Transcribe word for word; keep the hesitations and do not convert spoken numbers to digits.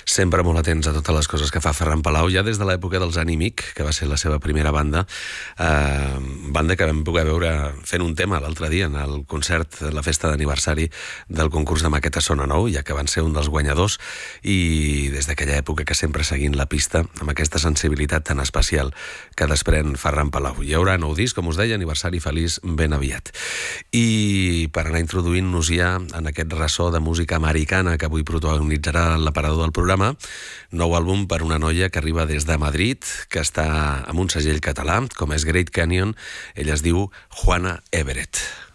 sempre molt atents a totes les coses que fa Ferran Palau, ja des de l'època dels Anímic, que va ser la seva primera banda, eh, banda que vam poder veure fent un tema l'altre dia en el concert, la festa d'aniversari del concurs de maqueta Sona Nou, ja que van ser un dels guanyadors, i des d'aquella època que sempre seguint la pista amb aquesta sensibilitat tan especial que desprèn Ferran Palau. Hi haurà nou disc, com us deia, aniversari feliç ben aviat. I per anar introduint-nos ja en aquest ressò de música americana que avui protagonitzarà l'aparador del programa, nou àlbum per una noia que arriba des de Madrid, que està amb un segell català, com és Great Canyon. Ella es diu Juana Everett.